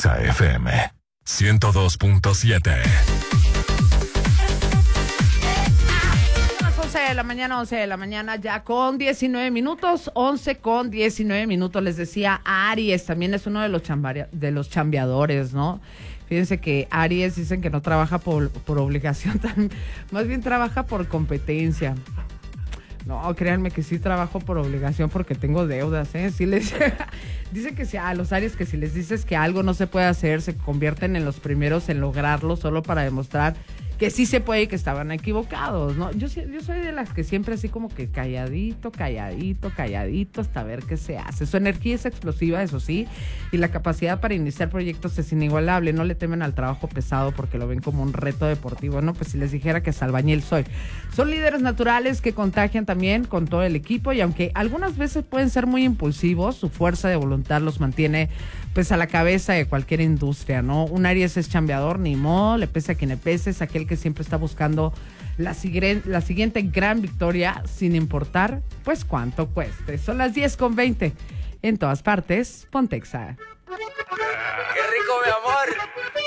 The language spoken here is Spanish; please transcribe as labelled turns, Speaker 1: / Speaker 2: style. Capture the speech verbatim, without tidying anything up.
Speaker 1: Exa F M ciento dos punto siete.
Speaker 2: once de la mañana, once de la mañana, ya con diecinueve minutos, once con diecinueve minutos. Les decía, Aries también es uno de los, chambarea, de los chambeadores, ¿no? Fíjense que Aries dicen que no trabaja por, por obligación, más bien trabaja por competencia. No, créanme que sí trabajo por obligación porque tengo deudas, ¿eh? Sí les dicen que si a los Aries que si les dices que algo no se puede hacer, se convierten en los primeros en lograrlo solo para demostrar que sí se puede y que estaban equivocados, ¿no? Yo, yo soy de las que siempre así como que calladito, calladito, calladito hasta ver qué se hace. Su energía es explosiva, eso sí, y la capacidad para iniciar proyectos es inigualable. No le temen al trabajo pesado porque lo ven como un reto deportivo, ¿no? Pues si les dijera que albañil soy. Son líderes naturales que contagian también con todo el equipo y aunque algunas veces pueden ser muy impulsivos, su fuerza de voluntad los mantiene pues a la cabeza de cualquier industria, ¿no? Un Aries es chambeador, ni modo, le pese a quien le pese, es aquel que siempre está buscando la, sigre, la siguiente gran victoria sin importar pues cuánto cueste. Son las diez con veinte. En todas partes, Ponte Exa.
Speaker 3: ¡Qué rico, mi amor!